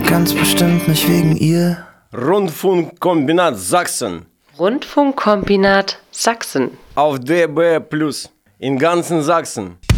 Ganz bestimmt nicht wegen ihr. Rundfunkkombinat Sachsen. Rundfunkkombinat Sachsen. Auf DB+ in ganzen Sachsen.